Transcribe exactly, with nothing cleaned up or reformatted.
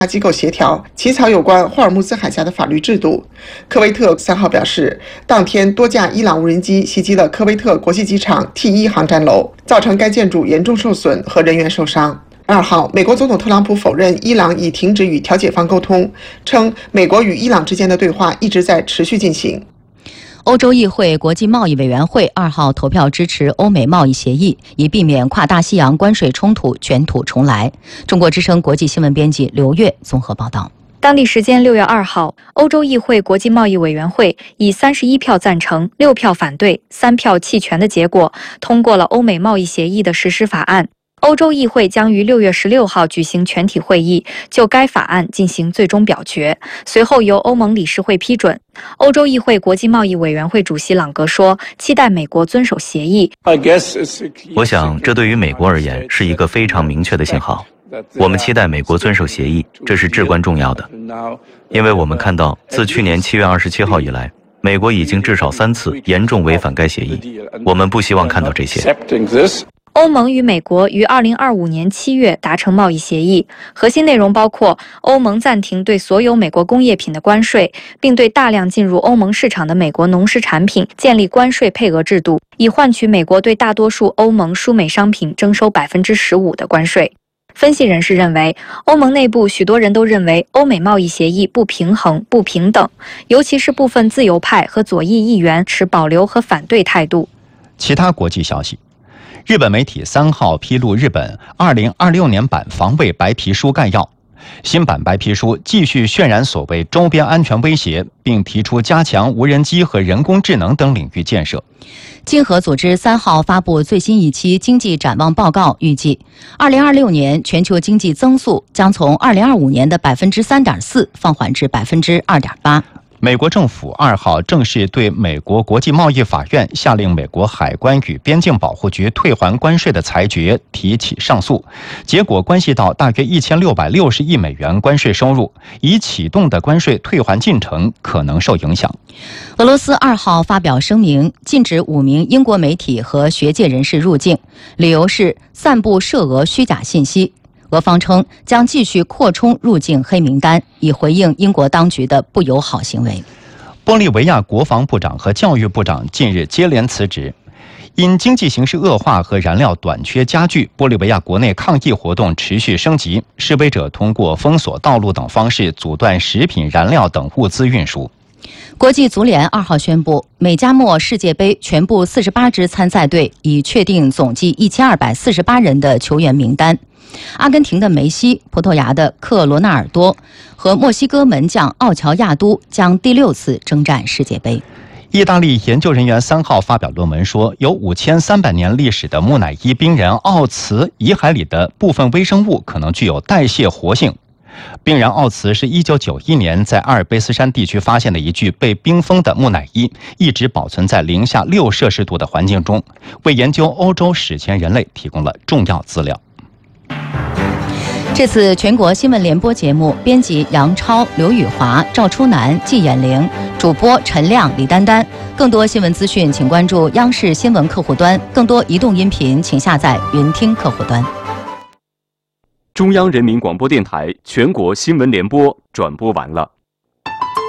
机构协调，起草有关霍尔木兹海峡的法律制度。科威特三号表示，当天多架伊朗无人机袭击了科威特国际机场 T 一航站楼，造成该建筑严重受损和人员受伤。二号，美国总统特朗普否认伊朗已停止与调解方沟通，称美国与伊朗之间的对话一直在持续进行。 欧洲议会国际贸易委员会二号投票支持欧美贸易协议，以避免跨大西洋关税冲突卷土重来。中国之声国际新闻编辑刘月综合报道。 当地时间六月二号，欧洲议会国际贸易委员会以三十一票赞成、六票反对、三票弃权的结果，通过了欧美贸易协议的实施法案。欧洲议会将于六月十六号举行全体会议，就该法案进行最终表决，随后由欧盟理事会批准。欧洲议会国际贸易委员会主席朗格说，期待美国遵守协议。 我想，这对于美国而言是一个非常明确的信号。我们期待美国遵守协议，这是至关重要的，因为我们看到，自去年七月二十七号以来，美国已经至少三次严重违反该协议。我们不希望看到这些。 欧盟与美国于二零二五年七月达成贸易协议，核心内容包括欧盟暂停对所有美国工业品的关税，并对大量进入欧盟市场的美国农食产品建立关税配额制度，以换取美国对大多数欧盟输美商品征收百分之十五的关税。分析人士认为，欧盟内部许多人都认为欧美贸易协议不平衡、不平等，尤其是部分自由派和左翼议员持保留和反对态度。 其他国际消息。日本媒体三号披露日本二零二六年版防卫白皮书概要。新版白皮书继续渲染所谓周边安全威胁，并提出加强无人机和人工智能等领域建设。 经合组织三号发布最新一期经济展望报告，预计二零二六年全球经济增速将从二零二五年的百分之三点四放缓至百分之二点八。 美国政府二号正式对美国国际贸易法院下令美国海关与边境保护局退还关税的裁决提起上诉，结果关系到大约一千六百六十亿美元关税收入，已启动的关税退还进程可能受影响。 俄罗斯二号发表声明，禁止五名英国媒体和学界人士入境，理由是散布涉俄虚假信息。俄方称将继续扩充入境黑名单，以回应英国当局的不友好行为。 玻利维亚国防部长和教育部长近日接连辞职，因经济形势恶化和燃料短缺加剧，玻利维亚国内抗议活动持续升级，示威者通过封锁道路等方式阻断食品、燃料等物资运输。 国际足联二号宣布，美加墨世界杯全部四十八支参赛队已确定总计一千二百四十八人的球员名单。阿根廷的梅西、葡萄牙的克罗纳尔多和墨西哥门将奥乔亚都将第六次征战世界杯。 意大利研究人员三号发表论文说，有五千三百年历史的木乃伊冰人奥茨遗骸里的部分微生物可能具有代谢活性。冰人奥茨是一九九一年在阿尔卑斯山地区发现的一具被冰封的木乃伊，一直保存在零下六摄氏度的环境中，为研究欧洲史前人类提供了重要资料。 这次全国新闻联播节目，编辑杨超、刘宇华、赵初南、季衍玲，主播陈亮、李丹丹。更多新闻资讯，请关注央视新闻客户端；更多移动音频，请下载云听客户端。 中央人民广播电台全国新闻联播转播完了。